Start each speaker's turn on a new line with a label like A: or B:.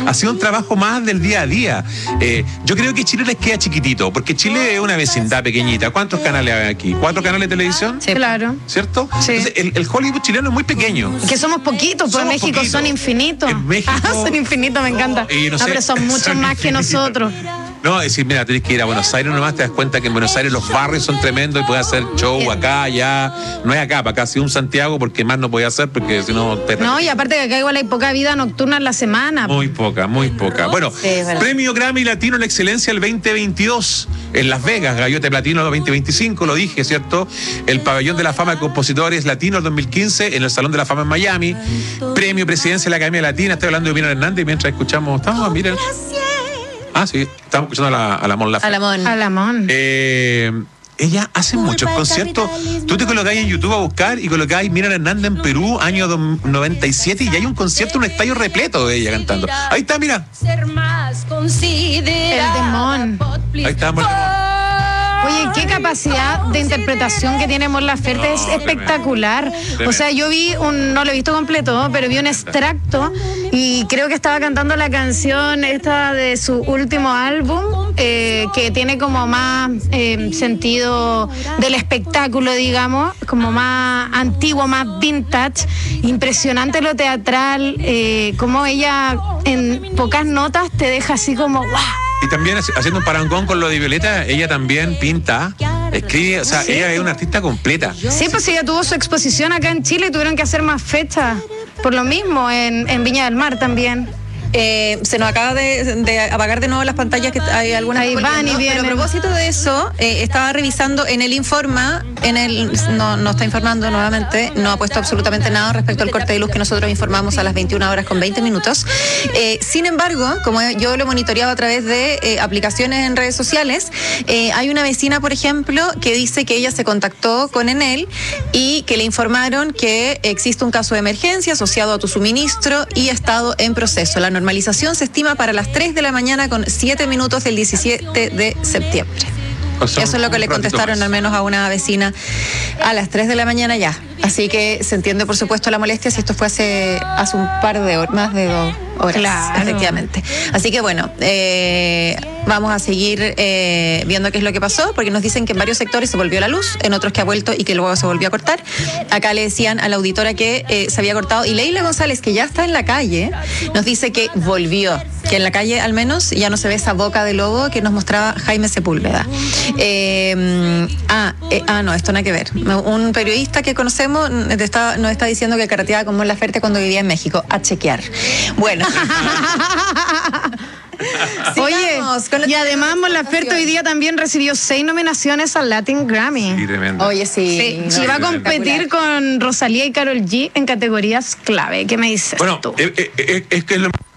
A: ha sido un trabajo más del día a día. Yo creo que Chile les queda chiquitito, porque Chile es una vecindad pequeñita. ¿Cuántos canales hay aquí? ¿4 canales de televisión?
B: Sí, claro.
A: ¿Cierto?
B: Sí.
A: Entonces, el Hollywood chileno es muy pequeño.
B: Que somos poquitos, pues en México
A: poquitos.
B: son infinitos.
A: En México,
B: son infinitos, me encanta.
A: No sé,
B: pero son muchos más que nosotros.
A: No, es decir, mira, tenés que ir a Buenos Aires nomás, te das cuenta que en Buenos Aires los barrios son tremendos y puedes hacer show acá, allá. No es acá, para acá ha sido un Santiago, porque más no podía hacer, porque si no te...
B: No, y aparte que acá igual hay poca vida nocturna en la semana.
A: Muy poca, muy poca. Bueno,
B: Sí,
A: Premio Grammy Latino en Excelencia el 2022 en Las Vegas, Gallote Platino 2025, lo dije, ¿cierto? El Pabellón de la Fama de Compositores Latinos 2015 en el Salón de la Fama en Miami. Premio Presidencia de la Academia Latina, estoy hablando de Miriam Hernández y mientras escuchamos, estamos, miren. Ah, sí, estamos escuchando a la Mon Laferte.
B: A la Mon.
A: Ella hace muchos conciertos. Tú te colocáis en YouTube a buscar y colocáis Miriam Hernández en Perú, año 97, y hay un concierto, un estadio repleto de ella cantando. Ahí está, mira.
B: El Demon.
A: Ahí está, Mon Laferte.
B: Oye, qué capacidad de interpretación que tiene Mon Laferte, es espectacular. O sea, yo vi no lo he visto completo, pero vi un extracto y creo que estaba cantando la canción esta de su último álbum, que tiene como más sentido del espectáculo, digamos, como más antiguo, más vintage. Impresionante lo teatral, como ella en pocas notas te deja así como ¡guau!
A: Y también haciendo un parangón con lo de Violeta, ella también pinta, escribe, o sea,
B: Sí.
A: ella es una artista completa.
B: Sí, pues ella tuvo su exposición acá en Chile y tuvieron que hacer más fechas. Por lo mismo, en Viña del Mar también.
C: Se nos acaba de apagar de nuevo las pantallas, que hay algunas
B: Ahí van y
C: volviendo,
B: vienen.
C: pero a propósito de eso, estaba revisando en el Informa, no está informando nuevamente, no ha puesto absolutamente nada respecto al corte de luz que nosotros informamos a las 21 horas con 20 minutos. Sin embargo, como yo lo monitoreaba a través de aplicaciones en redes sociales, hay una vecina, por ejemplo, que dice que ella se contactó con Enel y que le informaron que existe un caso de emergencia asociado a tu suministro y ha estado en proceso. La normalización se estima para las 3 de la mañana con 7 minutos del 17 de septiembre.
A: O sea,
C: Eso es lo que le contestaron al menos a una vecina a las 3 de la mañana ya. Así que se entiende, por supuesto, la molestia si esto fue hace un par de horas, más de 2 horas,
B: Claro.
C: efectivamente. Así que bueno, vamos a seguir viendo qué es lo que pasó, porque nos dicen que en varios sectores se volvió la luz, en otros que ha vuelto y que luego se volvió a cortar. Acá le decían a la auditora que se había cortado, y Leila González, que ya está en la calle, nos dice que volvió, que en la calle al menos ya no se ve esa boca de lobo que nos mostraba Jaime Sepúlveda. No, esto nada que ver. Un periodista que conocemos nos está diciendo que carreteaba con Mon Laferte cuando vivía en México. A chequear. Bueno.
B: Oye, y además Mon Laferte hoy día también recibió 6 nominaciones al Latin Grammy.
A: Sí, tremendo.
C: Oye, sí.
B: Sí, va a competir con Rosalía y Karol G en categorías clave. ¿Qué me dices
A: Bueno,
B: tú?
A: es que es lo